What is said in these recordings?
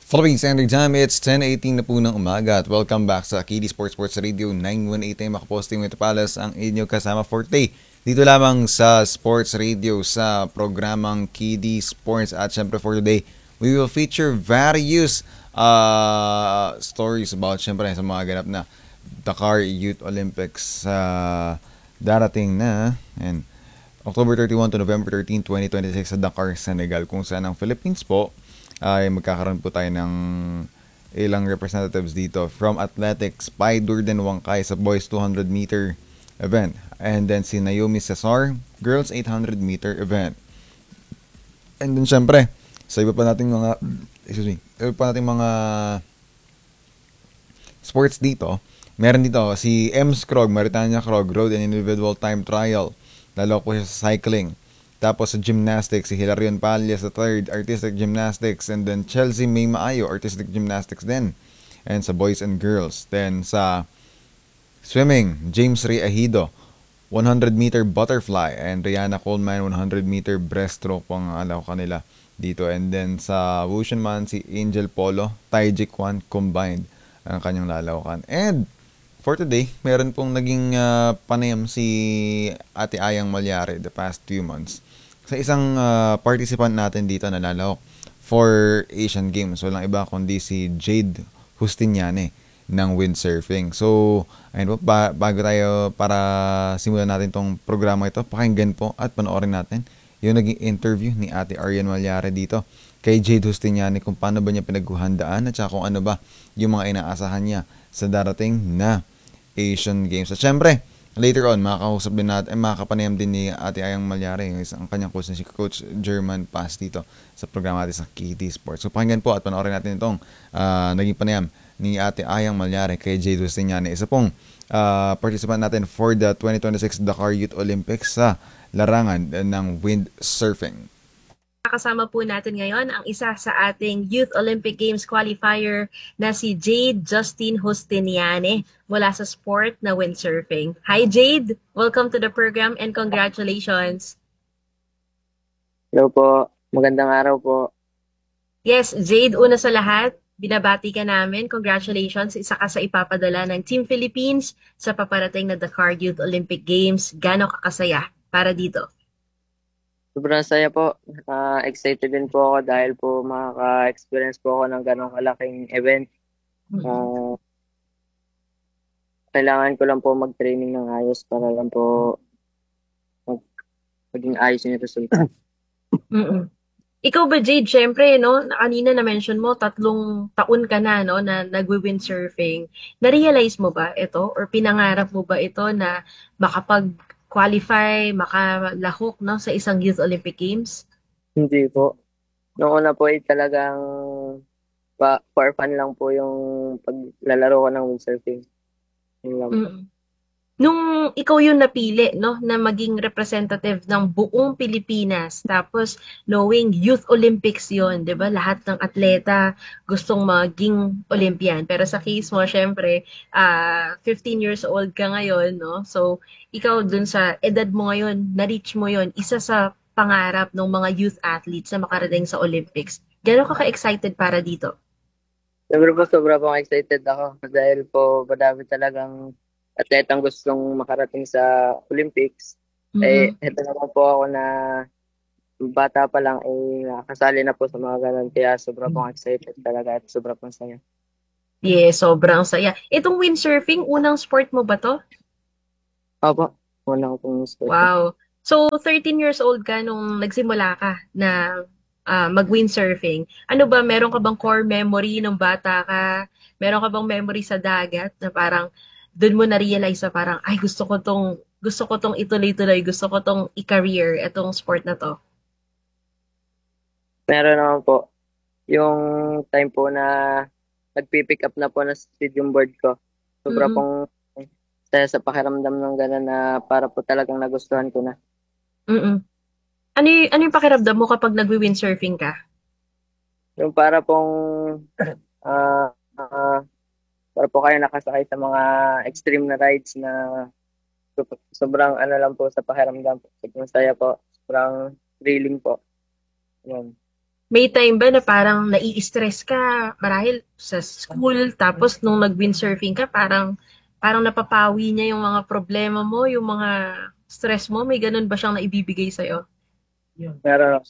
Following Standard Time, it's 10:18 na po ng umaga at welcome back sa KD Sports Radio 918 AM. Ako po si Tito Palas, ang inyong kasama for today. Dito lamang sa Sports Radio sa programang KD Sports. At syempre for today, we will feature various stories about syempre sa mga ganap na Dakar Youth Olympics sa darating na and October 31 to November 13, 2026 sa Dakar, Senegal, kung saan ang Philippines po ay magkakaroon po tayo ng ilang representatives dito from athletics, Pai Durden Wangkay sa boys 200 meter event, and then si Naomi Cesar girls 800 meter event, and then syempre sa iba pa nating mga iba pa nating mga sports dito. Meron dito si Ems Krog, Maritania Krog, road and individual time trial. Lalo po siya sa cycling. Tapos sa gymnastics, si Hilarion Palya sa third, artistic gymnastics. And then Chelsea May Maayo, artistic gymnastics din. And sa boys and girls. Then sa swimming, James Ray Ahido, 100 meter butterfly. And Rihanna Coleman, 100 meter breaststroke po ang alaw kanila dito. And then sa wushu man, si Angel Polo, Taiji Kwan combined ang kanyang lalawakan. And for today, meron pong naging panayam si Ate Ayang Malyari the past few months sa isang participant natin dito na lalawak for Asian Games. Walang iba kundi si Jade Justiniane ng windsurfing. So, ayun po, bago tayo para simulan natin tong programa ito, pakinggan po at panoorin natin yung naging interview ni Ate Arian Malyari dito kay Jade Justiniane kung paano ba niya pinaghuhandaan at saka kung ano ba yung mga inaasahan niya sa darating na Asian Games. At syempre, later on, makakausap din natin, makakapanayam din ni Ate Ayang Malyari, yung isang kanyang coach na si Coach German Pass dito sa programa natin sa KT Sports. So, pakinggan po at panoorin natin itong naging panayam ni Ate Ayang Malyari kay Jade Justiniane. Isa pong participant natin for the 2026 Dakar Youth Olympics sa larangan ng windsurfing. Kasama po natin ngayon ang isa sa ating Youth Olympic Games qualifier na si Jade Justine Justiniane mula sa sport na windsurfing. Hi Jade! Welcome to the program and congratulations! Hello po. Magandang araw po. Yes, Jade, una sa lahat, binabati ka namin. Congratulations, isa ka sa ipapadala ng Team Philippines sa paparating na Dakar Youth Olympic Games. Gano'ng kakasaya para dito? Sobrang saya po. Excited din po ako dahil po makaka-experience po ako ng ganong kalaking event. Ah, Kailangan ko lang po mag-training ng ayos para lang po maging ayos yung resulta. Mm-mm. Ikaw ba, Jade, syempre, no, kanina na-mention mo, 3 taon ka na, no, na nagwi-windsurfing. Na-realize mo ba ito or pinangarap mo ba ito na makapag-qualify, makalahok, no, sa isang Youth Olympic Games? Hindi po. Noong una po ay talagang for fun lang po yung paglalaro ko ng windsurfing. Yun lang po. Mm. Nung ikaw yung napili, no, na maging representative ng buong Pilipinas, tapos knowing Youth Olympics yon, 'di ba? Lahat ng atleta gustong maging Olympian. Pero sa case mo, syempre, 15 years old ka ngayon, no? So, ikaw dun sa edad mo ngayon, na-reach mo yon, isa sa pangarap ng mga youth athletes na makarating sa Olympics. Gano'n ka ka-excited para dito? Siyempre po, sobra pong excited ako dahil po madami talagang atletang gustong makarating sa Olympics. Mm-mm. Ito naman po ako na bata pa lang nakasali na po sa mga ganun. Kaya sobra pong excited talaga at sobra pong saya. Yes, sobrang saya. Itong windsurfing, unang sport mo ba to? Opo, una ko pong sport. Wow. So, 13 years old ka nung nagsimula ka na mag-windsurfing. Ano ba, meron ka bang core memory nung bata ka? Meron ka bang memory sa dagat na parang doon mo na-realize na parang, ay, gusto ko tong ituloy-tuloy, gusto ko tong i-career, itong sport na to. Meron naman po, yung time po na nagpipick up na po na speed yung board ko. Sobra Mm-mm. pong saya sa pakiramdam ng gano'n na para po talagang nagustuhan ko na. Mm-mm. Ano yung pakiramdam mo kapag nagwi-windsurfing ka? Yung ah, ah, para po kayo nakasakay sa mga extreme na rides na sobrang ano lang po sa pakiramdam. Sobrang saya po. Sobrang thrilling po. Yan. May time ba na parang nai-stress ka marahil sa school, tapos nung nag-windsurfing ka, parang napapawi niya yung mga problema mo, yung mga stress mo, may ganun ba siyang naibibigay sa'yo? Pero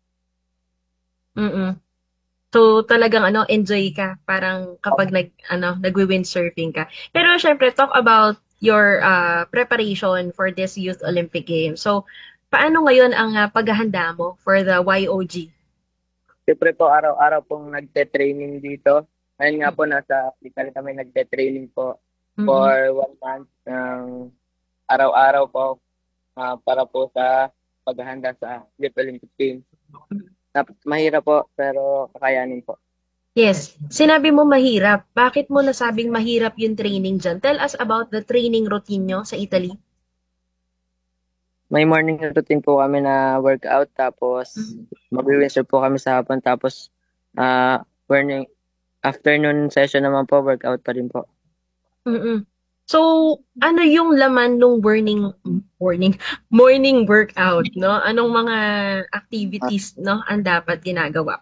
Mm. So, talagang enjoy ka parang kapag nagwi-windsurfing ka. Pero syempre, talk about your preparation for this Youth Olympic Games. So, paano ngayon ang paghahanda mo for the YOG? siyempre po araw-araw pong nagte-training dito. Ayun nga po, nasa Italy kami nagte-training po for Mm-mm. 1 month ng araw-araw po para po sa paghahanda sa Youth Olympic Games. Mahirap po, pero kakayanin po. Yes. Sinabi mo mahirap. Bakit mo nasabing mahirap yung training dyan? Tell us about the training routine nyo sa Italy. May morning routine po kami na workout, tapos Mhm. mag-winter po kami sa hapon, tapos morning, afternoon session naman po, workout pa rin po. Mm-mm. So, ano yung laman nung morning workout, no? Anong mga Ah, activities, no, ang dapat ginagawa?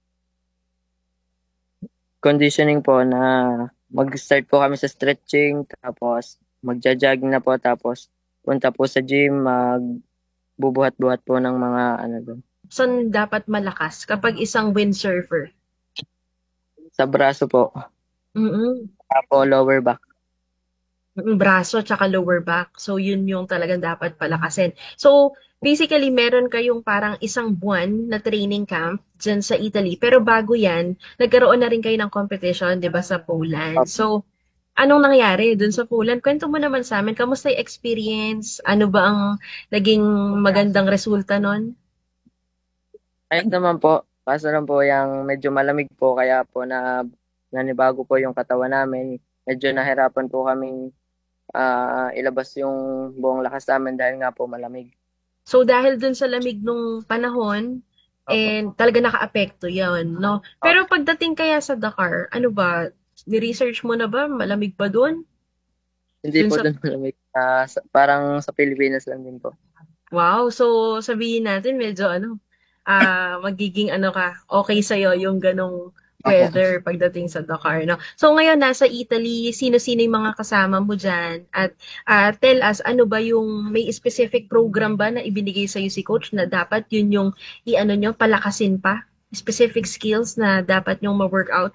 conditioning po na mag-start po kami sa stretching, tapos magja-jogging na po, tapos punta po sa gym, magbubuhat-buhat po ng mga ano doon. Saan dapat malakas kapag isang windsurfer? Sa braso po, Mm-mm. tapos lower back. Braso tsaka lower back. So, yun yung talagang dapat palakasin. So, basically, meron kayong parang isang buwan na training camp dyan sa Italy. Pero bago yan, nagkaroon na rin kayo ng competition, di ba, sa Poland. So, anong nangyari dun sa Poland? Kwento mo naman sa amin, kamusta yung experience? Ano ba ang naging magandang resulta nun? Ayun naman po, kaso lang po yung medyo malamig po, kaya po nanibago po yung katawan namin. Medyo nahirapan po kaming ilabas yung buong lakas namin dahil nga po malamig. So, dahil dun sa lamig nung panahon, Opo. and talaga naka-apekto yun, no? Opo. Pero pagdating kaya sa Dakar, ano ba, ni-research mo na ba? Malamig ba dun? Hindi Dun po sa, doon malamig. Parang sa Pilipinas lang din po. wow, so sabihin natin medyo magiging okay sa'yo yung ganong Opo. weather pagdating sa Dakar, no? So ngayon, nasa Italy, sino-sino yung mga kasama mo dyan? At tell us, ano ba yung, may specific program ba na ibinigay sa'yo si coach na dapat yun yung nyo, palakasin pa? Specific skills na dapat nyong ma-workout?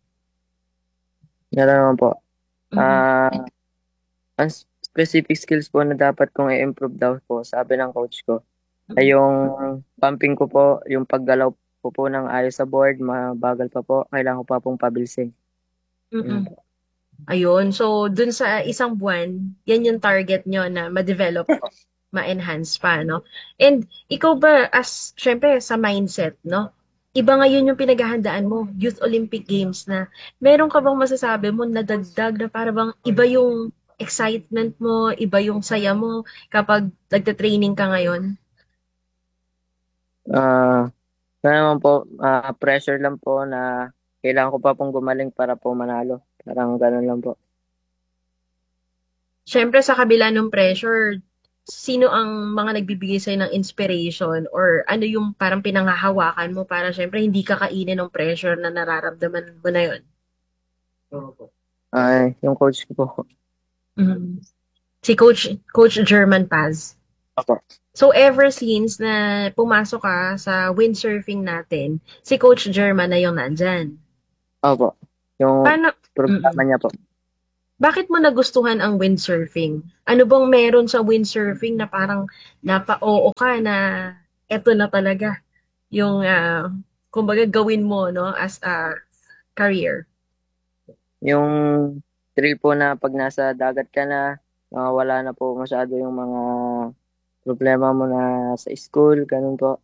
Yan naman po. Mhm. Ah, ang specific skills po na dapat kong i-improve daw po, sabi ng coach ko, ay Mhm. yung pumping ko po, yung paggalaw po ng ayos sa board, mabagal pa po, kailangan ko pa pong pabilisin. Mhm. Yun. Ayun. So, dun sa isang buwan, yan yung target nyo na ma-develop, ma-enhance pa, no? And ikaw ba, syempre, sa mindset, no? Iba ngayon yung pinaghahandaan mo, Youth Olympic Games na. Meron ka bang masasabi mo na dagdag na para bang iba yung excitement mo, iba yung saya mo kapag nagte-training ka ngayon? Ah, Kaya naman po, pressure lang po na kailangan ko pa pong gumaling para po manalo. Parang ganun lang po. Syempre, sa kabila ng pressure, sino ang mga nagbibigay sa'yo ng inspiration or ano yung parang pinanghahawakan mo para syempre hindi ka kainin ng pressure na nararamdaman mo na yun? Ay, yung coach ko po. Mhm. Si Coach German Paz. Opo. So ever since na pumasok ka sa windsurfing natin, si Coach German na yung nandyan. Opo. Yung Paano, programa mm niya po. Bakit mo nagustuhan ang windsurfing? Ano bang meron sa windsurfing na parang napa-oo ka na eto na talaga yung kumbaga gawin mo, no, as a career? Yung trip po na pag nasa dagat ka na, wala na po masyado yung mga problema mo na sa school, ganun po.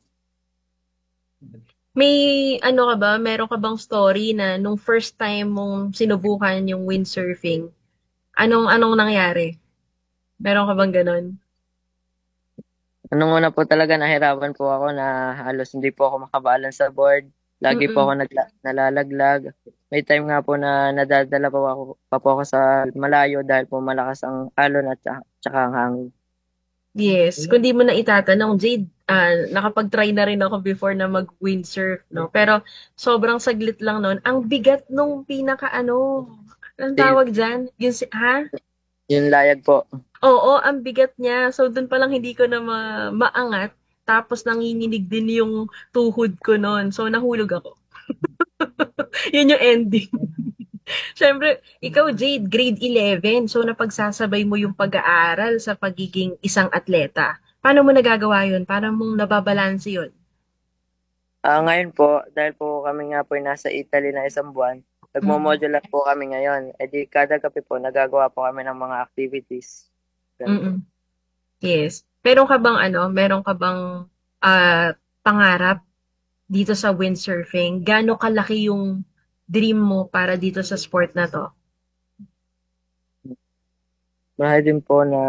May ka ba, meron ka bang story na nung first time mong sinubukan yung windsurfing, anong nangyari? Meron ka bang ganun? Anong una po talaga, nahirapan po ako na halos hindi po ako makabalance sa board. Lagi po Mm-mm. ako nalalaglag. May time nga po na nadadala pa po ako sa malayo dahil po malakas ang alon at tsaka ang hangin. Yes, kung di mo na itatanong, Jade, nakapag-try na rin ako before na mag-windsurf, no? Pero sobrang saglit lang nun. Ang bigat nung anong Di- tawag dyan? Ha? Yung layag po. Oo, ang bigat niya. So, dun pa lang hindi ko na maangat. Tapos nanginginig din yung tuhod ko nun. So, nahulog ako. Yun yung ending. Siyempre, ikaw, Jade, grade 11. So, napagsasabay mo yung pag-aaral sa pagiging isang atleta. Paano mo nagagawa yun? Paano mong nababalanse yun? Ngayon po, dahil po kami nga po ay nasa Italy na isang buwan, Mm-mm. nagmo-modular po kami ngayon. E di kada gabi po, nagagawa po kami ng mga activities. Ganun po. Mm-mm. Yes. Meron ka bang pangarap dito sa windsurfing? Gaano kalaki yung dream mo para dito sa sport na to? Marami din po na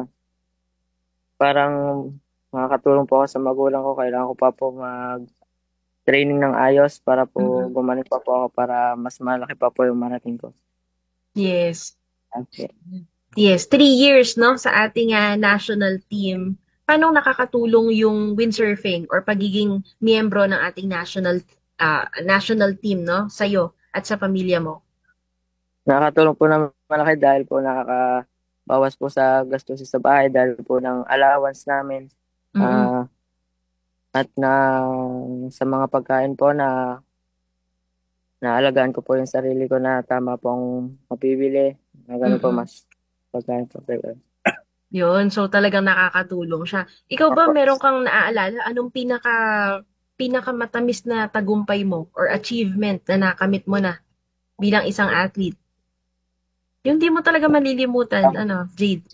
parang makakatulong po ako sa magulang ko. Kailangan ko pa po mag-training ng ayos para po Mm-mm. gumaling pa po ako para mas malaki pa po yung marating ko. Yes. Okay. Yes, 3 years, no, sa ating national team. Paano nakakatulong yung windsurfing or pagiging miyembro ng ating national team, no, sa'yo at sa pamilya mo? Nakakatulong po ng malaki dahil po nakakabawas po sa gastos sa bahay dahil po ng allowance namin. Mm-mm. Ah, at sa mga pagkain po na naalagaan ko po yung sarili ko na tama pong mapibili. Na ganun po Mm-mm. mas pagkain po. Yun, so talagang nakakatulong siya. Ikaw ba Opo. meron kang naaalala anong pinakamatamis na tagumpay mo or achievement na nakamit mo na bilang isang athlete? Yung di mo talaga malilimutan, Jade.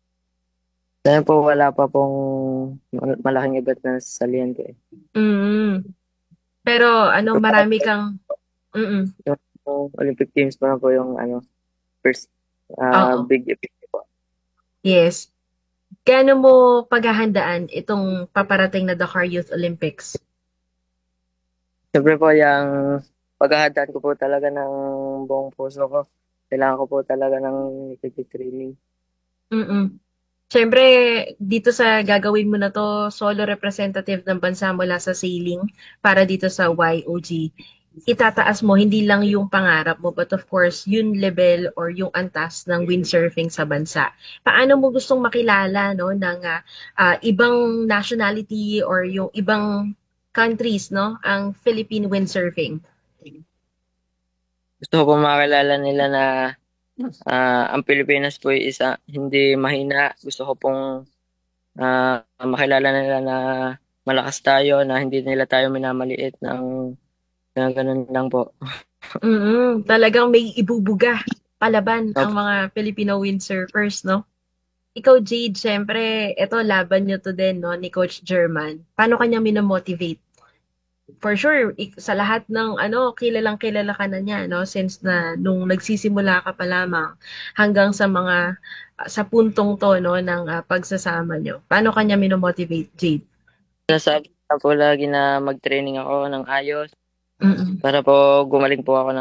Kaya po wala pa pong malaking iba't na salihan ko eh. Mm. Pero marami kang mm. Yung Olympic Games pa na po yung first Oo. big event po. Yes. Gaano mo paghahandaan itong paparating na Dakar Youth Olympics? Siyempre po yung paghahadaan ko po talaga ng buong puso ko. Kailangan ko po talaga ng training. Mm. Siyempre, dito sa gagawin mo na to, solo representative ng bansa mula sa sailing para dito sa YOG. Itataas mo hindi lang yung pangarap mo, but of course, yung level or yung antas ng windsurfing sa bansa. Paano mo gustong makilala no ng ibang nationality or yung ibang countries no ang Philippine windsurfing? Gusto ko po makilala nila na ang Pilipinas po ay hindi mahina. Gusto ko pong makilala nila na malakas tayo, na hindi nila tayo minamaliit ng ganun lang po. Talagang may ibubuga palaban ang Opo. mga Filipino windsurfers, no? Ikaw, Jade, syempre, eto laban nyo to din, no, ni Coach German. Paano kanya minamotivate? For sure, sa lahat ng kilalang kilala ka na niya, no, since na nung nagsisimula ka pa lamang hanggang sa sa puntong to, no, ng pagsasama nyo. Paano kanya minamotivate, Jade? Nasabi na po lagi na mag-training ako ng ayos Mm-mm. para po gumaling po ako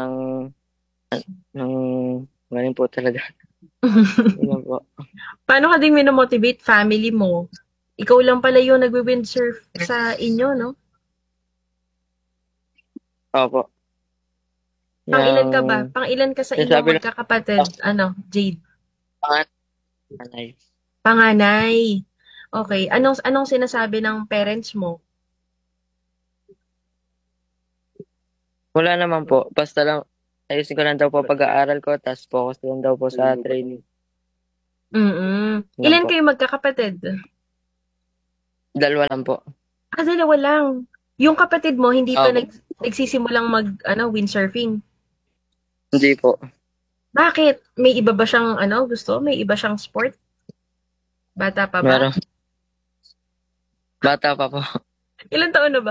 ng gumaling po talaga. Yun po. Paano ka din minamotivate family mo? Ikaw lang pala yung nagwi-windsurf sa inyo, no? Opo. Pang-ilan ka ba? Yung Pang-ilan ka sa inyong nasabi lang magkakapatid? Jade? panganay. Panganay. Okay. Anong sinasabi ng parents mo? Wala naman po. Basta lang, ayusin ko lang daw po pag-aaral ko, tapos focus lang daw po sa training. Mm. Lang Ilan po. kayo magkakapatid? Dalawa lang po. Dalawa lang. Yung kapatid mo hindi pa Opo. nagsisimulang windsurfing. Hindi po. Bakit? May iba ba siyang gusto? May iba siyang sport? Bata pa ba? Meron. Bata pa po. Ilan taon na ba?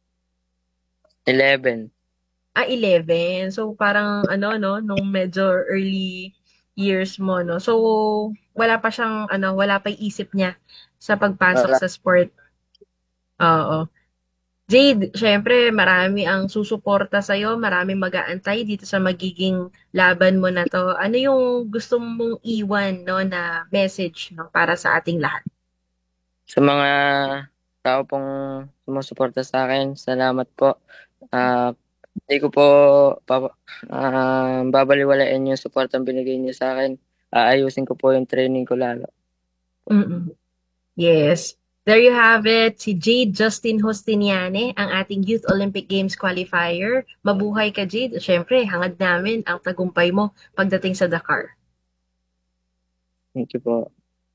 11. 11. So parang no, nung medyo early years mo, no. So wala pa siyang wala pa 'yung isip niya sa pagpasok Wala. sa sport. Oo. Jade, syempre marami ang susuporta sa'yo, marami mag-aantay dito sa magiging laban mo na to. Ano yung gusto mong iwan, no, na message, no, para sa ating lahat? Sa mga tao pong sumusuporta sa akin, salamat po. Hindi ko po babaliwalain yung suportang binigay niyo sa akin. Aayusin ko po yung training ko lalo. Mm-mm. Yes. There you have it, si Jade Justin Hostiniane, ang ating Youth Olympic Games qualifier. Mabuhay ka, Jade. Siyempre, hangad namin ang tagumpay mo pagdating sa Dakar. Thank you po.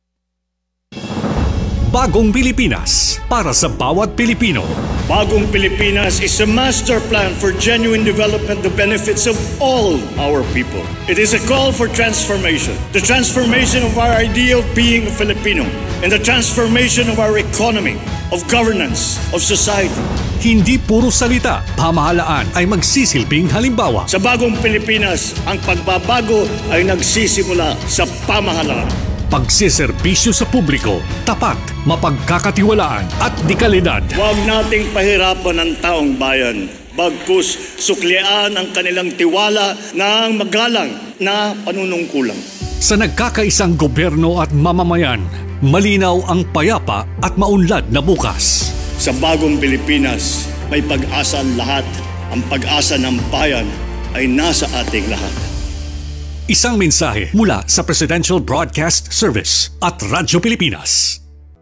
Bagong Pilipinas para sa bawat Pilipino. Bagong Pilipinas is a master plan for genuine development, the benefits of all our people. It is a call for transformation. The transformation of our idea of being a Filipino and the transformation of our economy, of governance, of society. Hindi puro salita, pamahalaan ay magsisilbing halimbawa. Sa Bagong Pilipinas, ang pagbabago ay nagsisimula sa pamahalaan. Pagsiservisyo sa publiko, tapat, mapagkakatiwalaan at dekalidad. Huwag nating pahirapan ang taong bayan. Bagkus suklian ang kanilang tiwala ng magalang na panunungkulan. Sa nagkakaisang gobyerno at mamamayan, malinaw ang payapa at maunlad na bukas. Sa Bagong Pilipinas, may pag-asa ang lahat. Ang pag-asa ng bayan ay nasa ating lahat. Isang mensahe mula sa Presidential Broadcast Service at Radyo Pilipinas.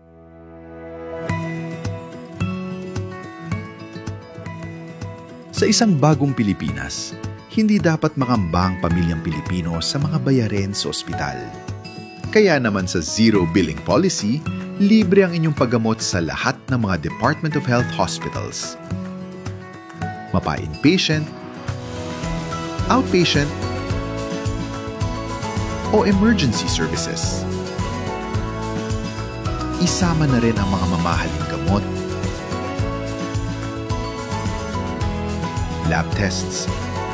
Sa isang bagong Pilipinas, hindi dapat makamba ang pamilyang Pilipino sa mga bayarin sa ospital. Kaya naman sa Zero Billing Policy, libre ang inyong paggamot sa lahat ng mga Department of Health hospitals. Mapa-inpatient, outpatient, o emergency services. Isama na rin ang mga mamahaling gamot, lab tests,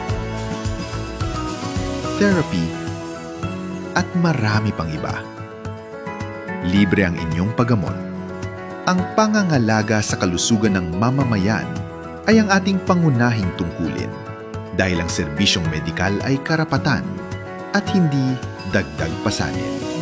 therapy, at marami pang iba. Libre ang inyong paggamot. Ang pangangalaga sa kalusugan ng mamamayan ay ang ating pangunahing tungkulin dahil ang serbisyong medikal ay karapatan at hindi dagdag pasanin.